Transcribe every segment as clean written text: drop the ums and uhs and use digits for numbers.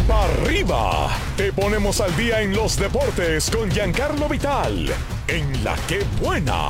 pa' arriba. Te ponemos al día en los deportes con Giancarlo Vital, en La Que Buena.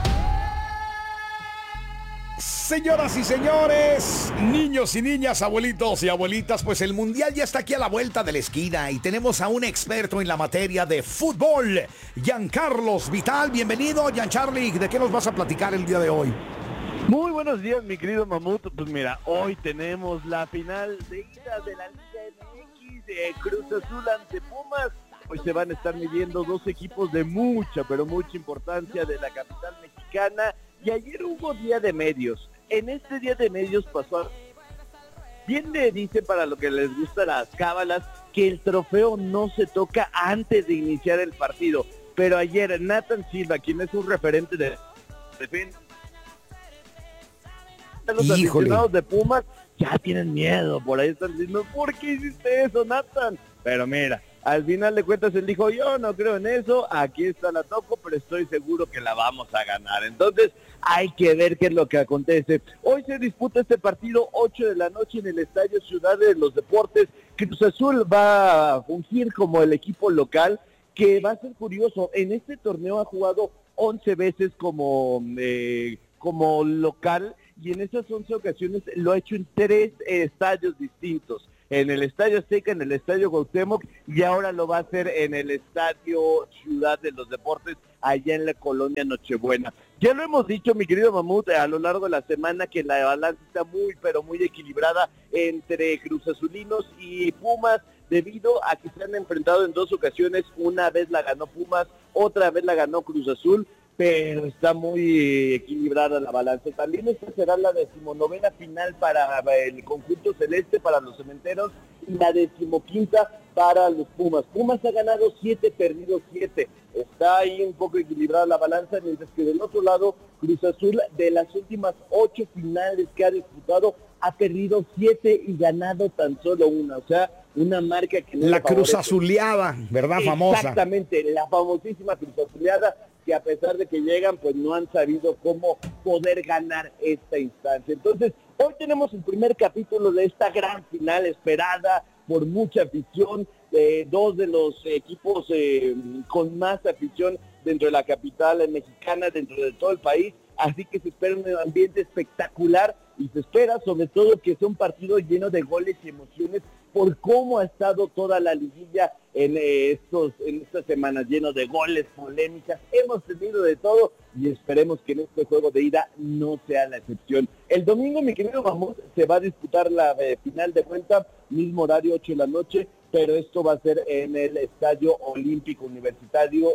Señoras y señores, niños y niñas, abuelitos y abuelitas, pues el Mundial ya está aquí a la vuelta de la esquina y tenemos a un experto en la materia de fútbol, Giancarlos Vital. Bienvenido, Giancarli. ¿De qué nos vas a platicar el día de hoy? Muy buenos días, mi querido Mamut. Pues mira, hoy tenemos la final de ida de la Liga MX de Cruz Azul ante Pumas. Hoy se van a estar midiendo dos equipos de mucha, pero mucha importancia de la capital mexicana. Y ayer hubo día de medios. En este día de medios pasó, bien le dice para lo que les gusta las cábalas, que el trofeo no se toca antes de iniciar el partido. Pero ayer Nathan Silva, quien es un referente de defensa, los aficionados de Pumas ya tienen miedo, por ahí están diciendo, ¿por qué hiciste eso, Nathan? Pero mira, al final de cuentas él dijo, yo no creo en eso, aquí está la toco, pero estoy seguro que la vamos a ganar. Entonces hay que ver qué es lo que acontece. Hoy se disputa este partido 8 de la noche en el Estadio Ciudad de los Deportes. Cruz Azul va a fungir como el equipo local, que va a ser curioso. En este torneo ha jugado 11 veces como local, y en esas 11 ocasiones lo ha hecho en 3 estadios distintos. En el Estadio Azteca, en el Estadio Cuauhtémoc, y ahora lo va a hacer en el Estadio Ciudad de los Deportes, allá en la colonia Nochebuena. Ya lo hemos dicho, mi querido Mamut, a lo largo de la semana, que la balanza está muy, pero muy equilibrada entre Cruz Azulinos y Pumas, debido a que se han enfrentado en 2 ocasiones. Una vez la ganó Pumas, otra vez la ganó Cruz Azul, pero está muy equilibrada la balanza. También esta será la 19ª final para el conjunto celeste, para los cementeros, y la 15ª para los Pumas. Pumas ha ganado 7, perdido 7. Está ahí un poco equilibrada la balanza, mientras que del otro lado, Cruz Azul, de las últimas 8 finales que ha disputado, ha perdido 7 y ganado tan solo una. O sea, una marca que no la Cruz Azuleada, ¿verdad? Famosa. Exactamente, la famosísima Cruz Azuleada, que a pesar de que llegan, pues no han sabido cómo poder ganar esta instancia. Entonces, hoy tenemos el primer capítulo de esta gran final esperada por mucha afición, dos de los equipos con más afición dentro de la capital mexicana, dentro de todo el país, así que se espera un ambiente espectacular y se espera sobre todo que sea un partido lleno de goles y emociones por cómo ha estado toda la liguilla en estas semanas, lleno de goles, polémicas. Hemos tenido de todo y esperemos que en este juego de ida no sea la excepción. El domingo, mi querido Vamos, se va a disputar la final de vuelta, mismo horario, 8 de la noche, pero esto va a ser en el Estadio Olímpico Universitario,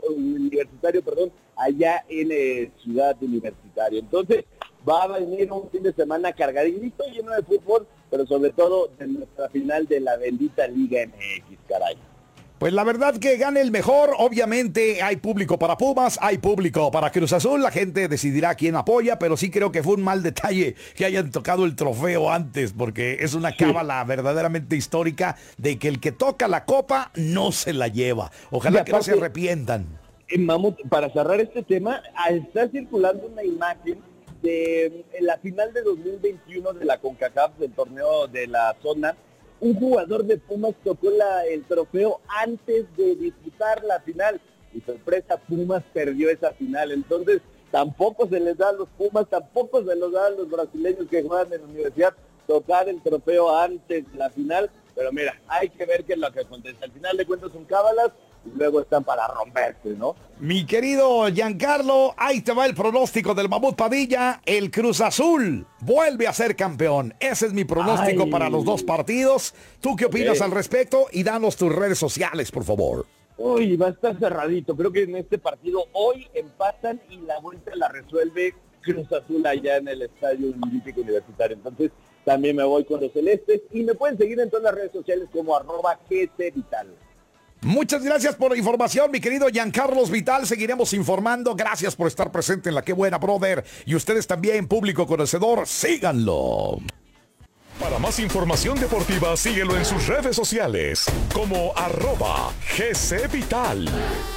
allá en Ciudad Universitaria. Entonces, va a venir un fin de semana cargadito, lleno de fútbol, pero sobre todo de nuestra final de la bendita Liga MX, caray. Pues la verdad que gane el mejor. Obviamente hay público para Pumas, hay público para Cruz Azul. La gente decidirá quién apoya, pero sí creo que fue un mal detalle que hayan tocado el trofeo antes, porque es una cábala verdaderamente histórica de que el que toca la copa no se la lleva. Ojalá que no se arrepientan. Mamut, para cerrar este tema, está circulando una imagen de la final de 2021 de la CONCACAF, del torneo de la zona. Un jugador de Pumas tocó el trofeo antes de disputar la final y sorpresa, Pumas perdió esa final. Entonces tampoco se les da a los Pumas, tampoco se los da a los brasileños que juegan en la universidad tocar el trofeo antes de la final. Pero mira, hay que ver qué es lo que acontece. Al final de cuentas son cábalas y luego están para romperse, ¿no? Mi querido Giancarlo, ahí te va el pronóstico del Mamut Padilla. El Cruz Azul vuelve a ser campeón. Ese es mi pronóstico para los dos partidos. ¿Tú qué opinas al respecto? Y danos tus redes sociales, por favor. Uy, va a estar cerradito. Creo que en este partido hoy empatan y la vuelta la resuelve Cruz Azul allá en el Estadio Olímpico Universitario. Entonces también me voy con los celestes y me pueden seguir en todas las redes sociales como @GCVital. Muchas gracias por la información, mi querido Giancarlos Vital. Seguiremos informando. Gracias por estar presente en La Que Buena, brother. Y ustedes también, público conocedor, síganlo. Para más información deportiva, síguelo en sus redes sociales como @GCVital.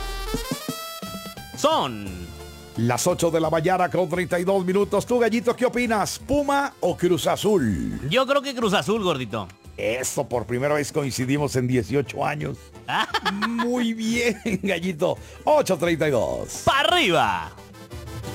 Son las 8 de la mañana con 32 minutos. Tú, Gallito, ¿qué opinas? ¿Puma o Cruz Azul? Yo creo que Cruz Azul, gordito. Eso, por primera vez coincidimos en 18 años. Muy bien, gallito. 8:32. ¡Pa' arriba!